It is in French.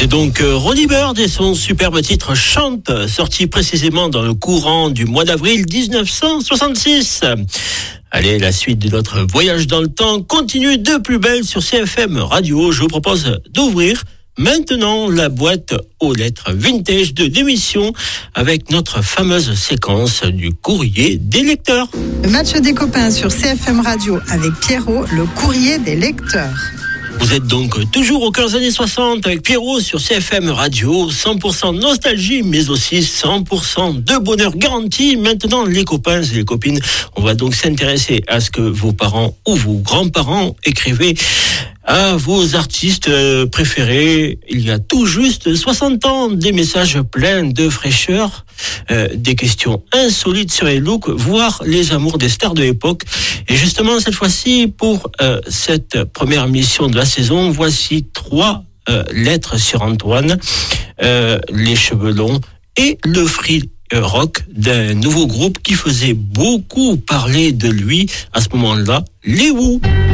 C'est donc Ronnie Bird et son superbe titre Chante, sorti précisément dans le courant du mois d'avril 1966. Allez, la suite de notre voyage dans le temps continue de plus belle sur CFM Radio. Je vous propose d'ouvrir maintenant la boîte aux lettres vintage de l'émission avec notre fameuse séquence du courrier des lecteurs. Le match des copains sur CFM Radio avec Pierrot, le courrier des lecteurs. Vous êtes donc toujours aux 15 années 60 avec Pierrot sur CFM Radio, 100% nostalgie, mais aussi 100% de bonheur garanti. Maintenant, les copains et les copines, on va donc s'intéresser à ce que vos parents ou vos grands-parents écrivaient à vos artistes préférés. Il y a tout juste 60 ans, des messages pleins de fraîcheur, des questions insolites sur les looks, voire les amours des stars de l'époque. Et justement, cette fois-ci, pour cette première mission de la saison, voici 3 lettres sur Antoine, les cheveux longs et le free rock d'un nouveau groupe qui faisait beaucoup parler de lui à ce moment-là, les Who.